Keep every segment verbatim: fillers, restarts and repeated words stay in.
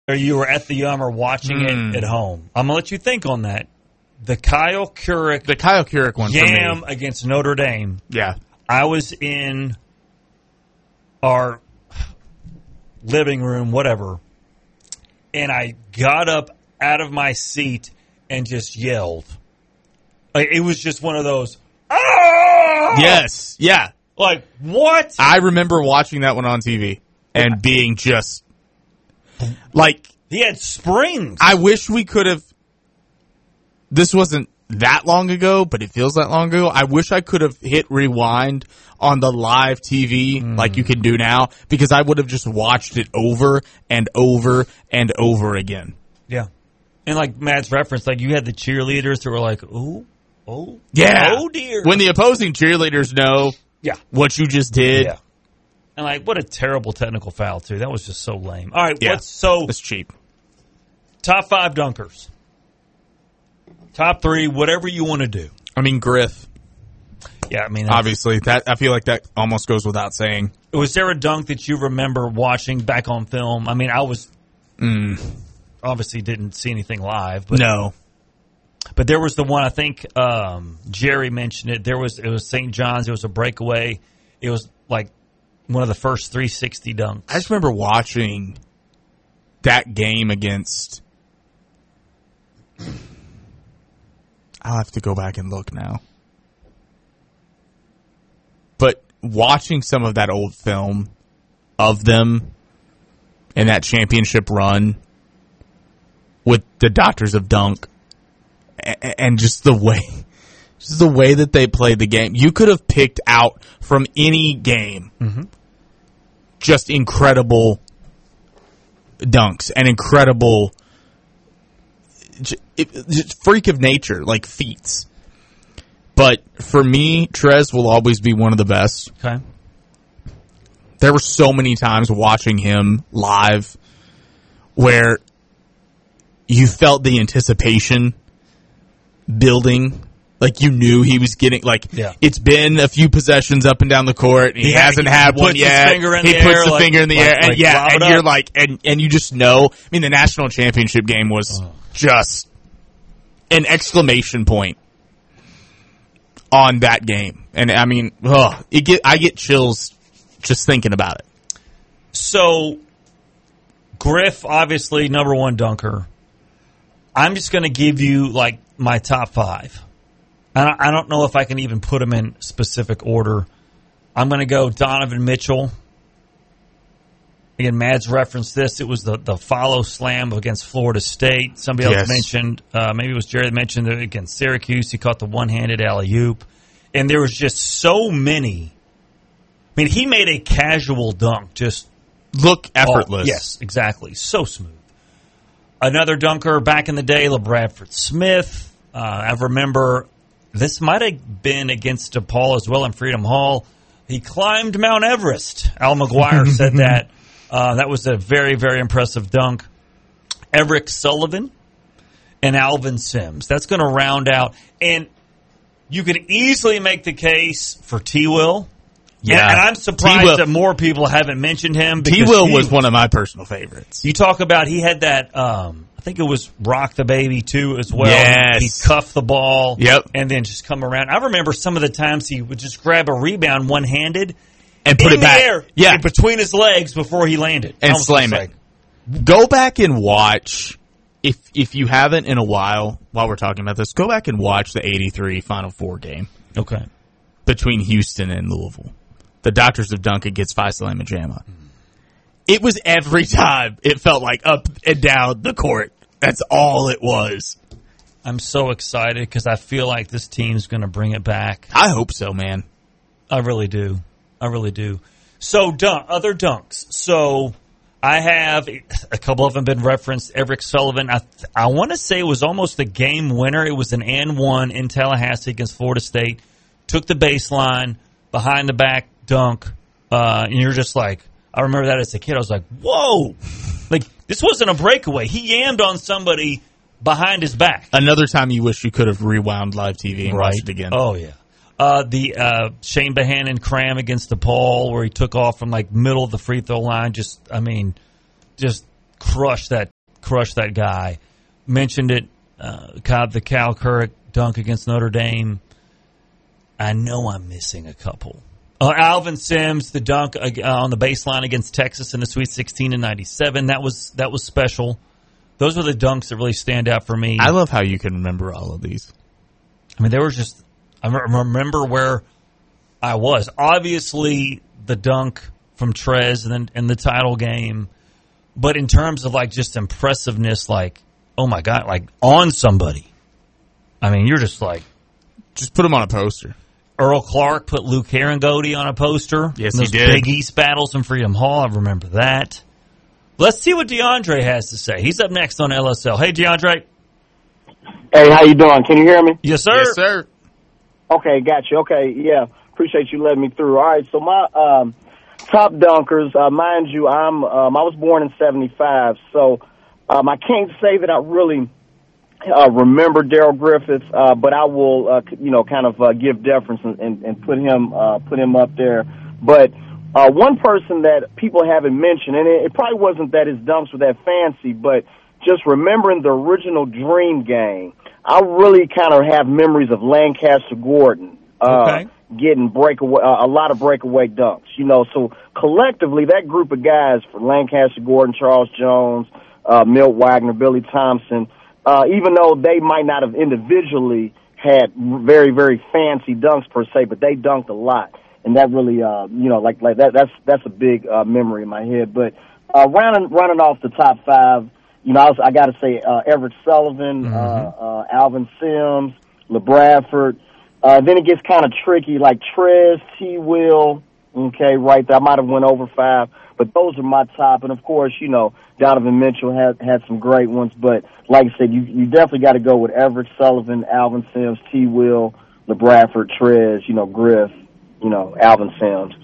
or you were at the Yum or watching Mm. it at home. I'm going to let you think on that. The Kyle Couric The Kyle Couric one Yam for me. against Notre Dame. Yeah. I was in our living room, whatever, and I got up out of my seat and just yelled. Like, it was just one of those, ah! Yes. Yeah. Like, what? I remember watching that one on T V and being just like, He had springs. I wish we could have. This wasn't that long ago, but it feels that long ago. I wish I could have hit rewind on the live T V Mm. like you can do now, because I would have just watched it over and over and over again. Yeah. And like Matt's reference, like you had the cheerleaders that were like, ooh, oh, Yeah. oh dear. When the opposing cheerleaders know yeah. what you just did, Yeah. And like, what a terrible technical foul, too. That was just so lame. All right, Yeah. what's so it's cheap. top five dunkers? Top three, whatever you want to do. I mean, Griff, Yeah, I mean, that's- obviously. That I feel like that almost goes without saying. was there a dunk that you remember watching back on film? I mean, I was obviously didn't see anything live, but No. but there was the one I think um, Jerry mentioned it. There was it was Saint John's. It was a breakaway. It was like one of the first three sixty dunks. I just remember watching that game against. I'll have to go back and look now. But watching some of that old film of them in that championship run with the Doctors of Dunk, a- and just the way, just the way that they played the game, you could have picked out from any game just incredible dunks and incredible j- it- just freak of nature, like feats. But for me, Trez will always be one of the best. Okay. There were so many times watching him live where you felt the anticipation building. Like you knew he was getting, like, Yeah. it's been a few possessions up and down the court, and he, He ha- hasn't he had one puts his yet. finger in he the puts air, the like- finger in the like- air, and like yeah, lob it and you're up. like, and, and you just know. I mean, the national championship game was just an exclamation point on that game. And I mean, ugh, it get I get chills just thinking about it. So, Griff, obviously, number one dunker. I'm just going to give you, like, my top five. I don't, I don't know if I can even put them in specific order. I'm going to go Donovan Mitchell. Again, Mads referenced this. It was the, the follow slam against Florida State. Somebody else Yes. mentioned, uh, maybe it was Jerry that mentioned that against Syracuse. He caught the one-handed alley-oop. And there was just so many. I mean, he made a casual dunk, just Look effortless. Oh, yes, exactly. So smooth. Another dunker back in the day, LeBradford Smith. Uh, I remember this might have been against DePaul as well in Freedom Hall. He climbed Mount Everest. Al McGuire said that. Uh, that was a very, very impressive dunk. Eric Sullivan and Alvin Sims. That's going to round out. And you could easily make the case for T-Will. Yeah. And, and I'm surprised T-Will- that more people haven't mentioned him. because T-Will he- was one of my personal favorites. You talk about he had that, um, I think it was Rock the Baby, too, as well. Yes. He, he cuffed the ball. Yep. And then just come around. I remember some of the times he would just grab a rebound one-handed And put in it back. the air, Yeah. in between his legs before he landed. I And was slam just it. like, Go back and watch, if if you haven't in a while, while we're talking about this, go back and watch the eighty-three Final Four game okay. between Houston and Louisville. The Doctors of Dunk against Faisal Majama. It was every time it felt like up and down the court. That's all it was. I'm so excited because I feel like this team's going to bring it back. I hope so, man. I really do. I really do. So, dunk, other dunks. So, I have a couple of them been referenced. Eric Sullivan, I I want to say it was almost a game winner. It was an and one in Tallahassee against Florida State. Took the baseline, behind the back dunk, uh, and you're just like, I remember that as a kid. I was like, whoa. Like, this wasn't a breakaway. He yammed on somebody behind his back. Another time you wish you could have rewound live T V and watched it again. Oh, yeah. Uh, the uh, Shane Bohannon cram against DePaul where he took off from, like, middle of the free throw line. Just, I mean, just crushed that crushed that guy. Mentioned it, uh, the Cal Kirk dunk against Notre Dame. I know I'm missing a couple. Uh, Alvin Sims, the dunk uh, on the baseline against Texas in the Sweet sixteen in ninety-seven. That was that was special. Those were the dunks that really stand out for me. I love how you can remember all of these. I mean, there was just, I remember where I was. Obviously, the dunk from Trez and then in the title game. But in terms of like just impressiveness, like, oh my God, like on somebody. I mean, you're just like. Just put him on a poster. Earl Clark put Luke Herringody on a poster. Yes, those he did. Big East battles in Freedom Hall. I remember that. Let's see what DeAndre has to say. He's up next on L S L. Hey, DeAndre. Hey, how you doing? Can you hear me? Yes, sir. Yes, sir. Okay, got you. Okay, yeah. Appreciate you letting me through. All right, so my um, top dunkers, uh, mind you, I'm um, I was born in seventy-five, so um, I can't say that I really uh, remember Darrell Griffith, uh, but I will, uh, you know, kind of uh, give deference and, and, and put him uh, put him up there. But uh, one person that people haven't mentioned, and it, it probably wasn't that his dunks were that fancy, but just remembering the original Dream game, I really kind of have memories of Lancaster Gordon uh, okay. getting breakaway, uh, a lot of breakaway dunks. You know, so collectively, that group of guys, for Lancaster Gordon, Charles Jones, uh, Milt Wagner, Billy Thompson, uh, even though they might not have individually had very, very fancy dunks per se, but they dunked a lot, and that really, uh, you know, like like that. That's that's a big uh, memory in my head. But uh, running running off the top five. You know, I, was, I got to say uh, Everett Sullivan, mm-hmm. uh, uh, Alvin Sims, LeBradford. Uh, then it gets kind of tricky, like Trez, T. Will, okay, right there. I might have went over five, but those are my top. And, of course, you know, Donovan Mitchell had, had some great ones. But, like I said, you, you definitely got to go with Everett Sullivan, Alvin Sims, T. Will, LeBradford, Trez, you know, Griff, you know, Alvin Sims.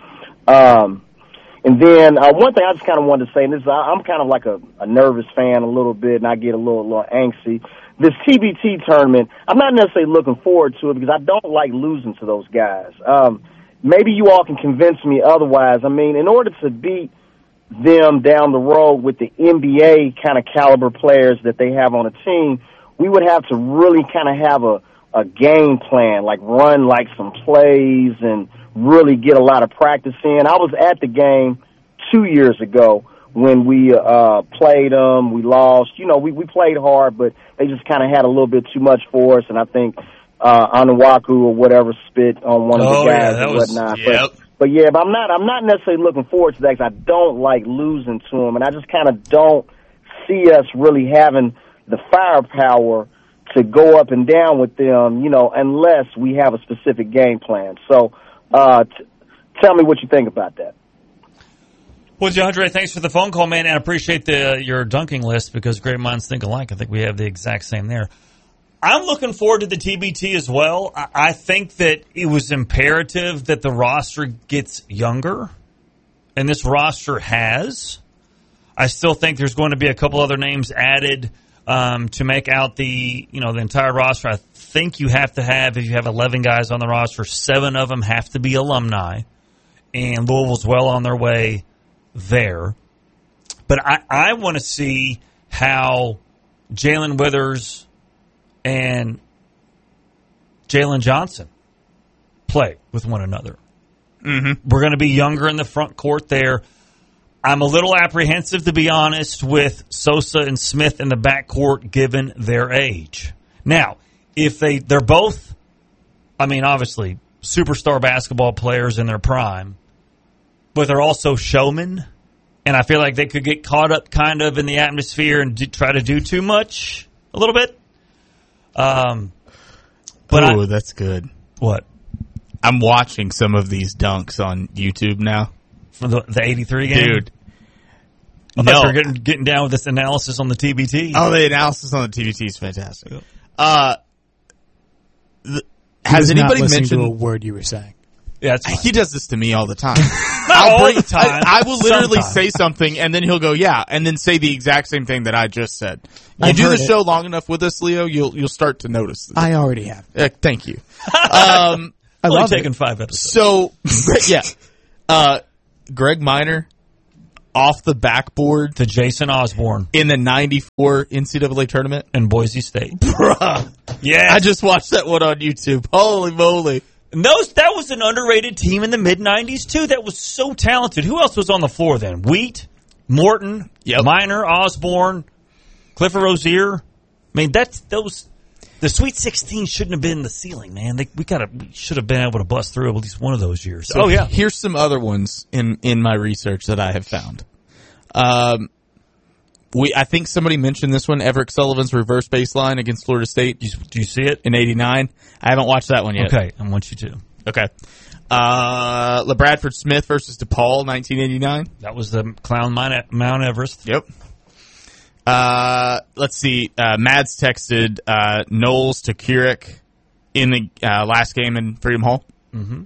Um And then uh, one thing I just kind of wanted to say, and this is, I'm kind of like a, a nervous fan a little bit, and I get a little, little angsty. This T B T tournament, I'm not necessarily looking forward to it because I don't like losing to those guys. Um, maybe you all can convince me otherwise. I mean, in order to beat them down the road with the N B A kind of caliber players that they have on a team, we would have to really kind of have a, a game plan, like run like some plays and really get a lot of practice in. I was at the game two years ago when we uh played them. We lost. You know, we, we played hard, but they just kind of had a little bit too much for us, and I think uh Anuaku or whatever spit on one of oh, the guys yeah, and was, whatnot. Yep. But, but, yeah, but I'm not, I'm not necessarily looking forward to that because I don't like losing to them, and I just kind of don't see us really having the firepower to go up and down with them, you know, unless we have a specific game plan. So, Uh, t- tell me what you think about that. Well, DeAndre, thanks for the phone call, man, and I appreciate the your dunking list because great minds think alike. I think we have the exact same there. I'm looking forward to the T B T as well. I, I think that it was imperative that the roster gets younger, and this roster has. I still think there's going to be a couple other names added um, to make out the you know the entire roster. I think you have to have, if you have eleven guys on the roster, seven of them have to be alumni, and Louisville's well on their way there. But I, I want to see how Jalen Withers and Jalen Johnson play with one another. Mm-hmm. We're going to be younger in the front court there. I'm a little apprehensive, to be honest, with Sosa and Smith in the backcourt given their age. Now, if they, they're both, I mean, obviously, superstar basketball players in their prime, but they're also showmen, and I feel like they could get caught up kind of in the atmosphere and do, try to do too much a little bit. Um, but oh, I, that's good. What? I'm watching some of these dunks on YouTube now. For the, the eighty-three game? Dude. I no. thought you were getting, getting down with this analysis on the T B T. Oh, the analysis on the T B T is fantastic. Yep. Uh, the, He has was anybody not mentioned to a word you were saying? Yeah, it's fine. He does this to me all the time. Not I'll all bring, the time. I, I will literally Sometimes. say something, and then he'll go, "Yeah," and then say the exact same thing that I just said. You I've do the heard it. show long enough with us, Leo, you'll you'll start to notice this. I already have. Uh, thank you. Um, I Only love taken it. five episodes. so yeah, uh, Greg Minor, off the backboard To Jason Osborne in the ninety-four N C double A tournament? in Boise State. Bruh. Yeah. I just watched that one on YouTube. Holy moly. And those, that was an underrated team in the mid nineties, too. That was so talented. Who else was on the floor then? Wheat, Morton, Yep. Minor, Osborne, Clifford Rozier. I mean, that's those. The Sweet sixteen shouldn't have been the ceiling, man. They, we gotta, we should have been able to bust through at least one of those years. So oh, yeah. Here's some other ones in, in my research that I have found. Um, we I think somebody mentioned this one, Everett Sullivan's reverse baseline against Florida State. Do you, do you see it? In eighty-nine. I haven't watched that one yet. Okay, I want you to. Okay. Uh, LeBradford Smith versus DePaul, nineteen eighty-nine. That was the Clown Mount Mount Everest. Yep. Uh, let's see. Uh, Mads texted uh, Knowles to Keurig in the uh, last game in Freedom Hall. Mm-hmm.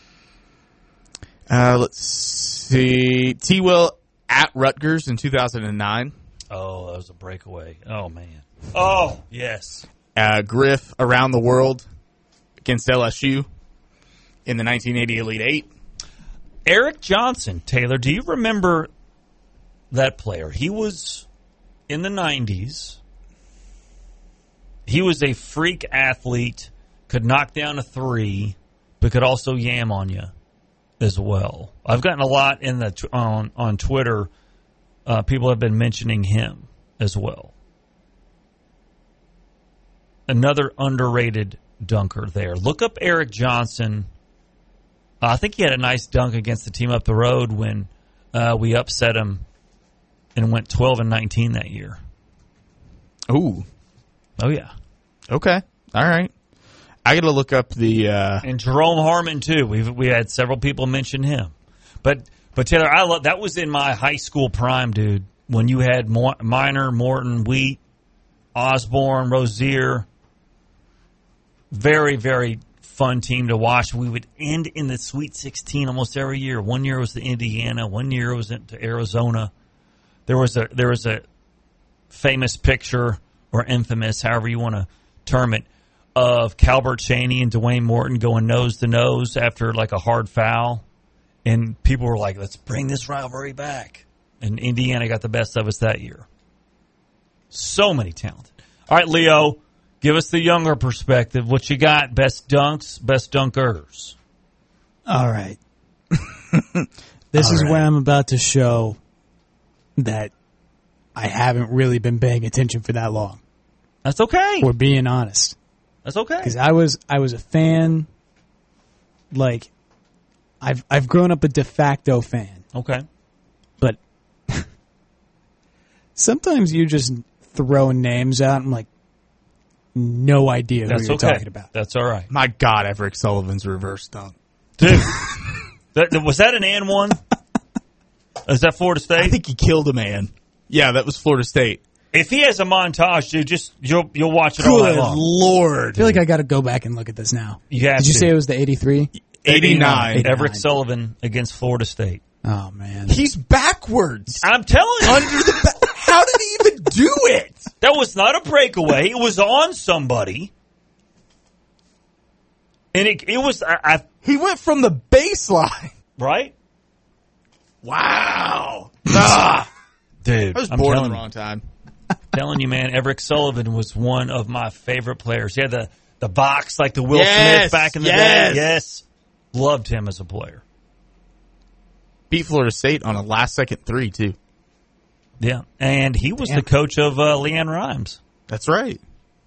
Uh, let's see. T-Will at Rutgers in two thousand nine. Oh, that was a breakaway. Oh, man. Oh, yes. Uh, Griff around the world against L S U in the nineteen eighty Elite Eight. Eric Johnson, Taylor, do you remember that player? He was in the nineties. He was a freak athlete, could knock down a three, but could also yam on you as well. I've gotten a lot in the on on Twitter. Uh, people have been mentioning him as well. Another underrated dunker there. Look up Eric Johnson. Uh, I think he had a nice dunk against the team up the road when uh, we upset him and went twelve and nineteen that year. Ooh. Oh, yeah. Okay. All right. I got to look up the... Uh... And Jerome Harmon, too. We've, we had several people mention him. But, but Taylor, I love, that was in my high school prime, dude, when you had Mo- Minor, Morton, Wheat, Osborne, Rozier. Very, very fun team to watch. We would end in the Sweet sixteen almost every year. One year was to Indiana. One year was to Arizona. There was a there was a famous picture, or infamous, however you want to term it, of Calbert Chaney and Dwayne Morton going nose to nose after like a hard foul. And people were like, let's bring this rivalry back. And Indiana got the best of us that year. So many talented. All right, Leo, give us the younger perspective. What you got? Best dunks, best dunkers. All right. This All is right. where I'm about to show that I haven't really been paying attention for that long. That's okay. We're being honest. That's okay. Because I was I was a fan, like, I've I've grown up a de facto fan. Okay. But sometimes you just throw names out and I'm like, no idea who That's you're okay. talking about. That's all right. My God, Everett Sullivan's reverse dunk. Dude, that, was that an and one? Is that Florida State? I think he killed a man. Yeah, that was Florida State. If he has a montage, dude, just you'll you'll watch it all night Good long. Lord. I feel like I got to go back and look at this now. You have Did you to. say it was the eighty-three? eighty-nine. eighty-nine. Everett Sullivan against Florida State. Oh, man. He's backwards. I'm telling you, Under the ba- How did he even do it? that was not a breakaway. It was on somebody, and it it was I, I He went from the baseline. right, Wow. Ah, dude. I was I'm born in telling the you. wrong time. telling you, man, Everett Sullivan was one of my favorite players. He had the, the box like the Will Yes, Smith back in the yes. day. Yes. Loved him as a player. Beat Florida State on a last-second three, too. Yeah. And he was Damn. the coach of uh, Leanne Rhymes. That's right.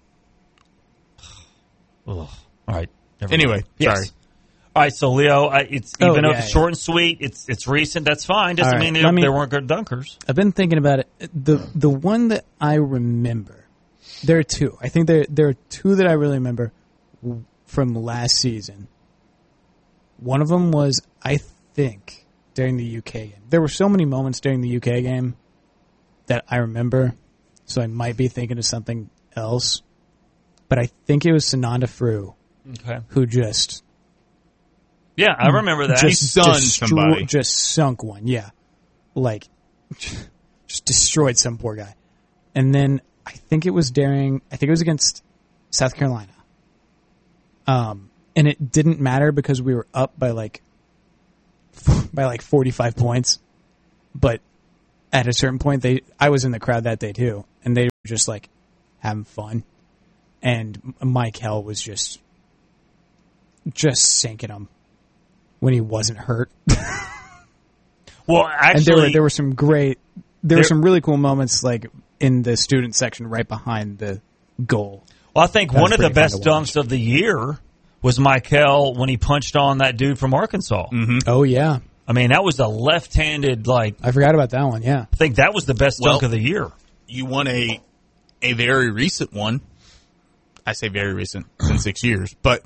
Ugh. All right. never Anyway, mind. Yes. sorry. All right, so Leo, I, it's Oh, even though yeah, it's yeah. short and sweet, it's it's recent. That's fine. Doesn't All right, mean they, let me- they weren't good dunkers. I've been thinking about it. The the one that I remember, there are two. I think there there are two that I really remember from last season. One of them was, I think, during the U K game. There were so many moments during the U K game that I remember, so I might be thinking of something else. But I think it was Sananda Frew Okay. who just Yeah, I remember that. Just- stunned somebody. just sunk one. Yeah, like just destroyed some poor guy. And then I think it was during. I think it was against South Carolina. Um, and it didn't matter because we were up by like by like forty-five points. But at a certain point, they I was in the crowd that day too, and they were just like having fun, and Mike Hell was just just sinking them when he wasn't hurt. Well, actually, and there were there were some great there, there were some really cool moments like in the student section right behind the goal. Well, I think That one was of the pretty fun best to watch. dunks of the year was Michael when he punched on that dude from Arkansas. Mm-hmm. Oh yeah, I mean, that was a left-handed, like, I forgot about that one. Yeah, I think that was the best Well- dunk of the year. You won a a very recent one. I say very recent, it's been six years, but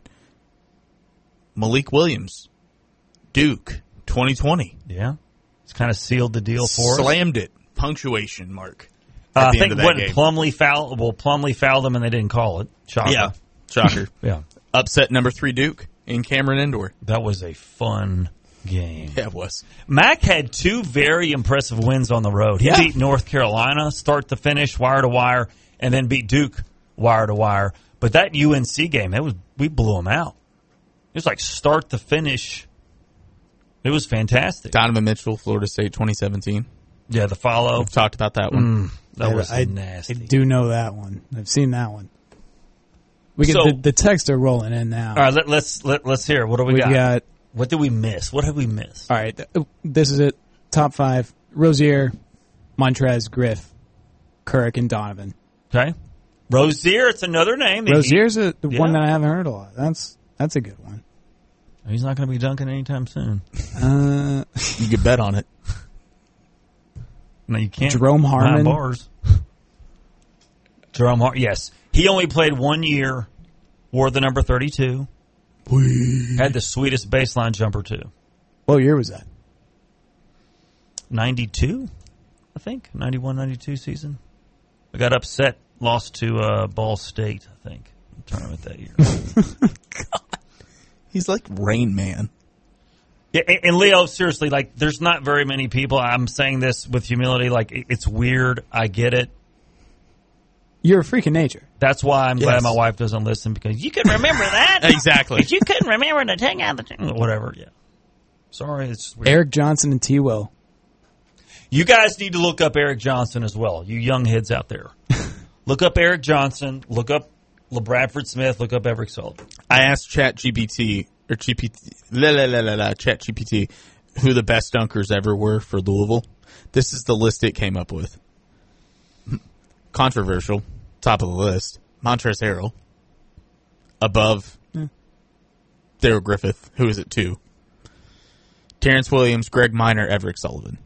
Malik Williams, Duke, twenty twenty. Yeah. It's kind of sealed the deal for us. Slammed it. Punctuation mark. Uh, At I the think end of that what game. Plumlee fouled, well, Plumlee fouled them and they didn't call it. Shocker. Yeah. Shocker. Yeah. Upset number three Duke in Cameron Indoor. That was a fun game. Yeah, it was. Mac had two very impressive wins on the road. He Yeah. beat North Carolina, start to finish, wire to wire, and then beat Duke, wire to wire. But that U N C game, that was we blew them out. It was like start to finish. It was fantastic. Donovan Mitchell, Florida State twenty seventeen. Yeah, the follow. We've talked about that one. That I- was I, nasty. I do know that one. I've seen that one. We get So- the, the texts are rolling in now. All right, let, let's let, let's hear. What do we, we got? got What did we miss? What have we missed? all right. th- This is it. Top five: Rozier, Montrez, Griff, Kirk, and Donovan. Okay, Rozier. It's another name. Rozier's a, the Yeah. one that I haven't heard a lot. That's that's a good one. He- he's not going to be dunking anytime soon. Uh, You could bet on it. No, you can't. Jerome behind Harmon. Bars. Jerome Harmon. Yes, he only played one year. Wore the number thirty-two. Had the sweetest baseline jumper too. what year was that? ninety-two, I think. ninety-one ninety-two season. I got upset. Lost to uh, Ball State, I think. in the tournament that year. He's like Rain Man. Yeah, and, and Leo, seriously, like, there's not very many people. I'm saying this with humility. Like, it, it's weird. I get it. You're a freak of nature. That's why I'm glad Yes. my wife doesn't listen, because you can remember that. Exactly. If you couldn't remember to take out the whatever, yeah. Sorry, it's weird. Eric Johnson and T. Will. You guys need to look up Eric Johnson as well. You young heads out there, look up Eric Johnson. Look up LeBradford Smith. Look up Everett Sullivan. I asked ChatGPT or G P T, la la la la la, ChatGPT, who the best dunkers ever were for Louisville. This is the list it came up with. Controversial, top of the list. Montrezl Harrell, above Daryl Griffith, who is it two? Terrence Williams, Greg Minor, Everett Sullivan.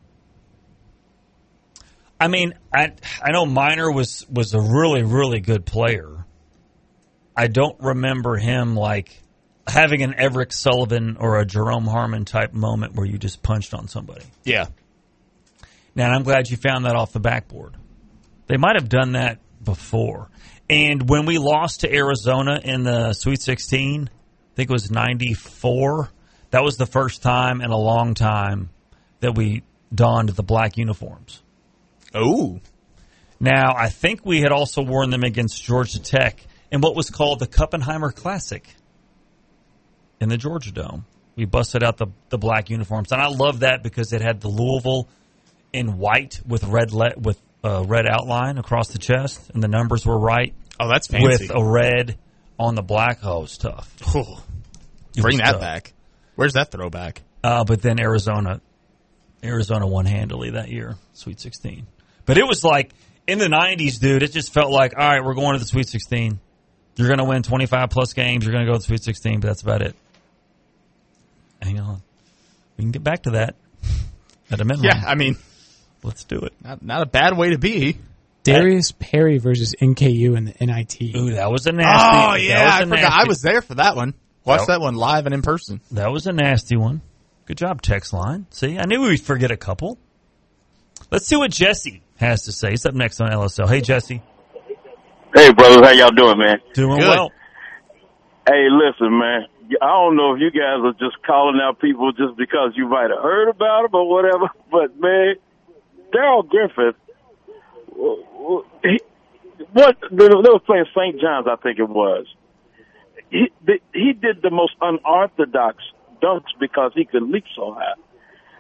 I mean, I I know Minor was was a really really good player. I don't remember him like having an Everett Sullivan or a Jerome Harmon type moment where you just punched on somebody. Yeah. Now, I'm glad you found that off the backboard. They might have done that before. And when we lost to Arizona in the Sweet sixteen, I think it was ninety-four, that was the first time in a long time that we donned the black uniforms. Oh. Now, I think we had also worn them against Georgia Tech in what was called the Kuppenheimer Classic in the Georgia Dome. We busted out the, the black uniforms. And I love that because it had the Louisville in white with red le- with uh, red outline across the chest, and the numbers were right. Oh, that's fancy. With a red on the black. Oh, it was tough. Oh. It Bring was that tough. back. Where's that throwback? Uh, but then Arizona, Arizona won handily that year, Sweet sixteen. But it was like, in the nineties, dude, it just felt like, all right, we're going to the Sweet sixteen. You're going to win twenty-five plus games. You're going to go to the Sweet sixteen, but that's about it. Hang on. We can get back to that at a minimum. Yeah, I mean, Let's do it. not, not a bad way to be. Darius Perry versus N K U in the N I T. Ooh, that was a nasty. Oh, yeah, that I was a forgot. nasty, I was there for that one. Watched Well- that one live and in person. That was a nasty one. Good job, text line. See, I knew we'd forget a couple. Let's see what Jesse has to say. He's up next on L S L. Hey, Jesse. Hey, brothers, how y'all doing, man? Doing Good. well. Hey, listen, man. I don't know if you guys are just calling out people just because you might have heard about them or whatever, but, man, Daryl Griffith, he, what, they were playing Saint John's, I think it was. He, he did the most unorthodox dunks because he could leap so high.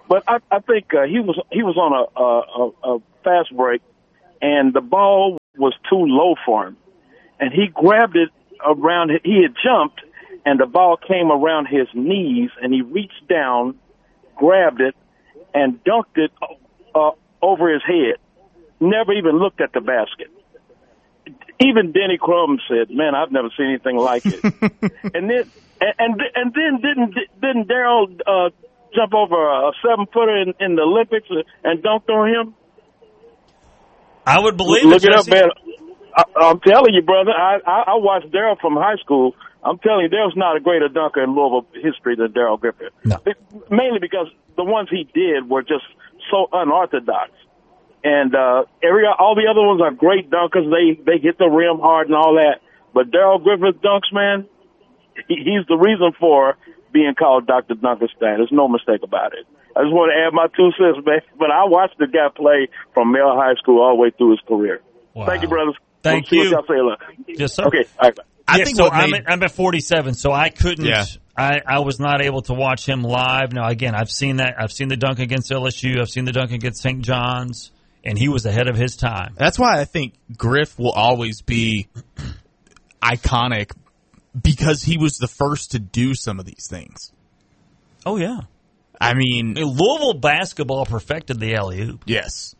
but I, I think uh, he was he was on a, a, a fast break, and the ball was too low for him, and he grabbed it around. He had jumped, and the ball came around his knees, and he reached down, grabbed it, and dunked it uh, over his head. Never even looked at the basket. Even Denny Crum said, "Man, I've never seen anything like it." and then, and, and and then didn't didn't Daryl uh, jump over a seven footer in, in the Olympics and dunked on him? I would believe Look it, it up, Jesse. man. I, I'm telling you, brother. I, I, I watched Daryl from high school. I'm telling you, there's not a greater dunker in Louisville history than Daryl Griffith. No. It, mainly because the ones he did were just so unorthodox. And uh, every all the other ones are great dunkers. They they hit the rim hard and all that. But Daryl Griffith dunks, man, he, he's the reason for being called Doctor Dunkerstan. There's no mistake about it. I just want to add my two cents, man. But I watched the guy play from Male High School all the way through his career. Wow. Thank you, brothers. Thank we'll see you. what y'all say. Yes, sir. Okay, all right. I Yeah, think so what I'm, made, at, I'm at forty-seven, so I couldn't. Yeah. I, I was not able to watch him live. Now, again, I've seen that. I've seen the dunk against L S U. I've seen the dunk against Saint John's, and he was ahead of his time. that's why I think Griff will always be iconic because he was the first to do some of these things. Oh yeah, I mean, I mean, Louisville basketball perfected the alley oop. yes.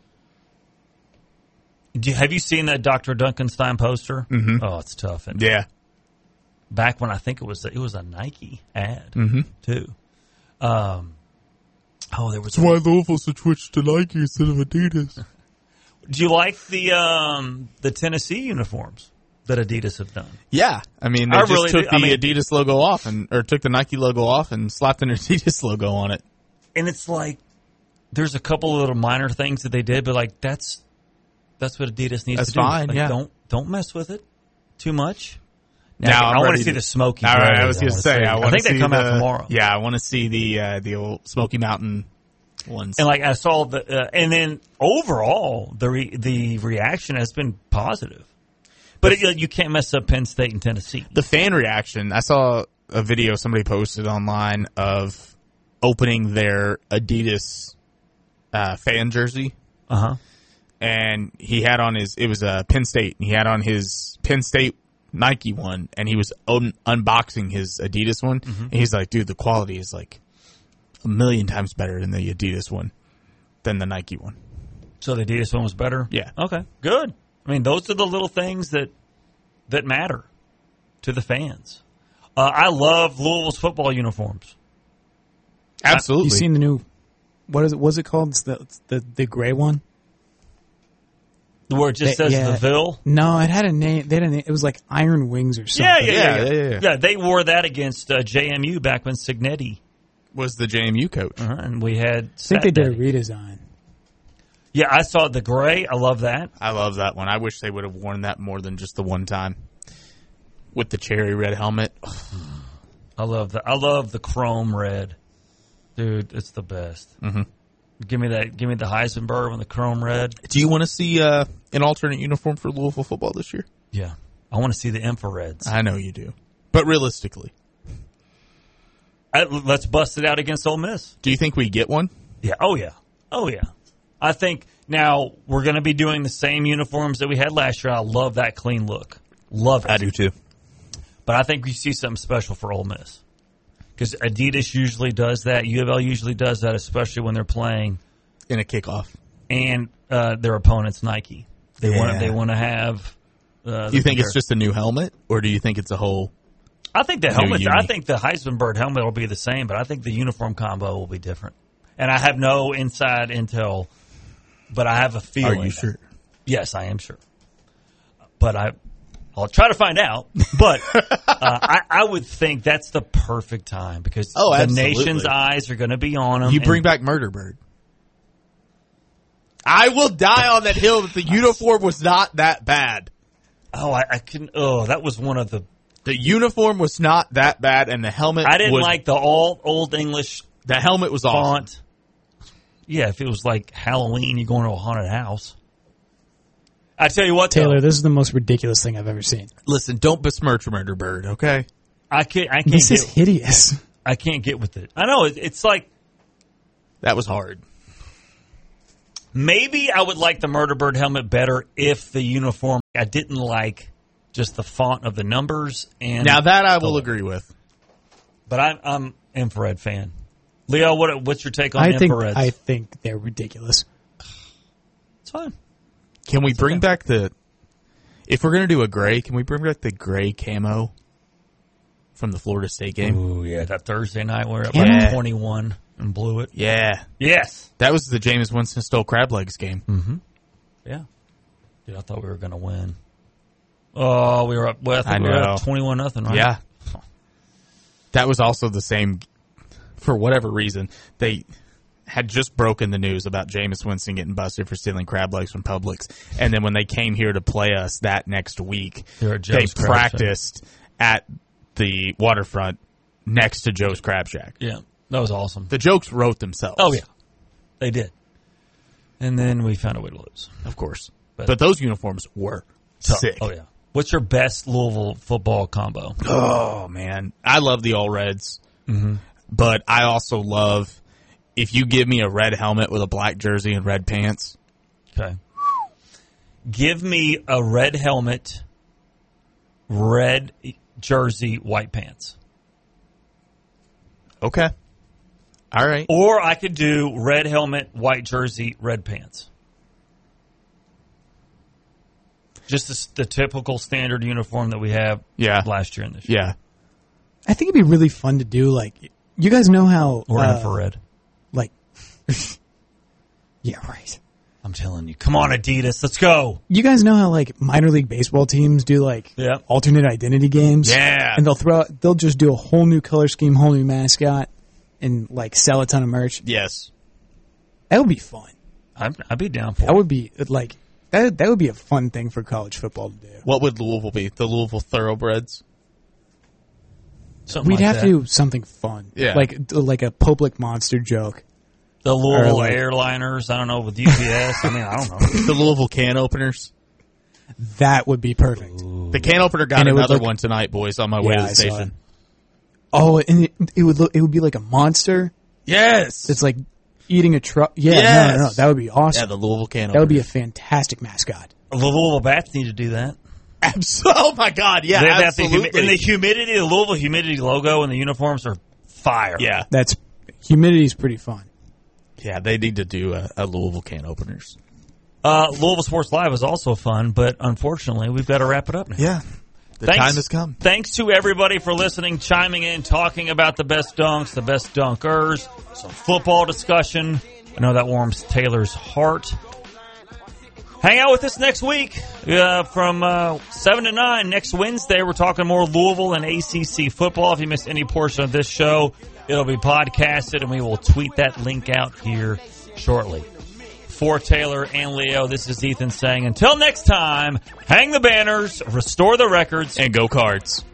Do you, have you seen that Doctor Duncanstein poster? Mm-hmm. Oh, it's tough. And Yeah. back when I think it was it was a Nike ad Mm-hmm. too. Um, oh, there was. That's why Louisville switched to Nike instead of Adidas. Do you like the um, the Tennessee uniforms that Adidas have done? Yeah, I mean, they I just really took do. the I mean- Adidas logo off, and or took the Nike logo off and slapped an Adidas logo on it. And it's like there's a couple of little minor things that they did, but like that's that's what Adidas needs That's to do. fine, Like, yeah. Don't don't mess with it too much. Now I'm I want ready to see to- the smoky. All right, Grays. I was going to wanna say, see. I, I want think to they see come the, out tomorrow. Yeah, I want to see the uh, the old Smoky Mountain ones. And like I saw the, uh, and then overall the re, the reaction has been positive. But it, you can't mess up Penn State and Tennessee. The fan reaction, I saw a video somebody posted online of opening their Adidas uh, fan jersey, Uh huh. and he had on his, it was a Penn State, and he had on his Penn State Nike one, and he was un- unboxing his Adidas one, Mm-hmm. and he's like, dude, the quality is like a million times better than the Adidas one, than the Nike one. So the Adidas one was better. Yeah. Okay. Good. I mean, those are the little things that that matter to the fans. Uh, I love Louisville's football uniforms. Absolutely. You seen the new? What is it? What's it called? It's the it's the the gray one. Where it just They- says yeah. the Ville. No, it had a name. They had a name. It was like Iron Wings or something. Yeah, yeah, yeah, Yeah, yeah, yeah, yeah. Yeah, they wore that against uh, J M U back when Signetti, was the J M U coach. uh-huh, and we had. I think they did a Stat redesign. Yeah, I saw the gray. I love that. I love that one. I wish they would have worn that more than just the one time. With the cherry red helmet. I love the. I love the chrome red, dude. It's the best. Mm-hmm. Give me that. Give me the Heisenberg and the chrome red. Do you want to see uh, an alternate uniform for Louisville football this year? Yeah, I want to see the infrareds. I know you do. But realistically, I, let's bust it out against Ole Miss. do you think we get one? Yeah. Oh yeah. Oh yeah. I think now we're going to be doing the same uniforms that we had last year. I love that clean look. Love it. I do too. But I think we see something special for Ole Miss because Adidas usually does that. U of L usually does that, especially when they're playing In a kickoff. and uh, their opponent's Nike. They want Yeah. they want to have. Uh, Do you the think it's compar- just a new helmet, or do you think it's a whole? I think the helmet. uni. I think the Heisenberg helmet will be the same, but I think the uniform combo will be different. And I have no inside intel, but I have a feeling. Are you sure? Yes, I am sure. But I, I'll try to find out. But uh, I, I would think that's the perfect time because Oh, the absolutely. nation's eyes are going to be on them. You bring back Murder Bird. I will die on that hill that the uniform was not that bad. Oh, I, I can. Oh, that was one of the. The uniform was not that bad, and the helmet. I didn't was, like the all old English the helmet was awesome. font. Yeah, if it was like Halloween, you go into a haunted house. I tell you what, Taylor, though, this is the most ridiculous thing I've ever seen. Listen, don't besmirch Murder Bird, okay? I can't. I can't This is get. hideous. I can't get with it. I know it, it's like That was hard. Maybe I would like the Murder Bird helmet better if the uniform, I didn't like just the font of the numbers. And Now that I will agree with. But I'm, I'm infrared fan. Leo, what, what's your take on I think infrareds? I think they're ridiculous. It's fine. Can we It's bring okay. back the... If we're going to do a gray, can we bring back the gray camo from the Florida State game? Ooh, yeah, that Thursday night where it Yeah. like twenty-one and blew it. Yeah. Yes. That was the Jameis Winston stole crab legs game. Mm-hmm. Yeah. Dude, I thought we were going to win. Oh, we were up. Well, I think I we were know. up twenty-one nothing, right? Yeah. That was also the same, for whatever reason, they had just broken the news about Jameis Winston getting busted for stealing crab legs from Publix. And then when they came here to play us that next week, They were at they Joe's Crab practiced at the waterfront next to Joe's Crab Shack. Yeah. That was awesome. The jokes wrote themselves. Oh, yeah. They did. And then we found a way to lose. Of course. But- But, those uniforms were So- sick. Oh, yeah. What's your best Louisville football combo? Oh, man. I love the All Reds. Mm-hmm. But I also love, if you give me a red helmet with a black jersey and red pants. Okay. Give me a red helmet, red jersey, white pants. Okay. All right. Or I could do red helmet, white jersey, red pants. Just the, the typical standard uniform that we have Yeah. last year and this year. Yeah. I think it'd be really fun to do. Like, you guys know how, Or uh, infrared. like, yeah, right. I'm telling you. Come on, Adidas. Let's go. You guys know how like minor league baseball teams do like Yeah. alternate identity games. Yeah. and they'll throw, they'll just do a whole new color scheme, whole new mascot, and like sell a ton of merch. Yes. That would be fun. I'd, I'd be down for That it. would be like that. That would be a fun thing for college football to do. What would Louisville be? The Louisville Thoroughbreds? Something We'd like have that. to do something fun, Yeah. like like a public monster joke. The Louisville or like- airliners. I don't know, with U P S. I mean, I don't know. The Louisville can openers? That would be perfect. The can opener got And it would another look- one tonight, boys, on my way Yeah, to the I saw station. it. Oh, and it, it would look. It would be like a monster. Yes. It's like eating a truck. Yeah, Yes. no, no, no, that would be awesome. Yeah, the Louisville can opener. That would be a fantastic mascot. The Louisville Bats need to do that. Absolutely. Oh, my God. Yeah, They have the absolutely. humi- and the humidity, the Louisville humidity logo and the uniforms are fire. yeah. That's humidity is pretty fun. Yeah, they need to do a, a Louisville can openers. Uh, Louisville Sports Live is also fun, but unfortunately, we've got to wrap it up now. Yeah. The Thanks- time has come. Thanks to everybody for listening, chiming in, talking about the best dunks, the best dunkers, some football discussion. I know that warms Taylor's heart. Hang out with us next week uh, from uh, seven to nine. Next Wednesday, we're talking more Louisville and A C C football. If you missed any portion of this show, it'll be podcasted, and we will tweet that link out here shortly. For Taylor and Leo, this is Ethan saying, until next time, hang the banners, restore the records, And go Cards.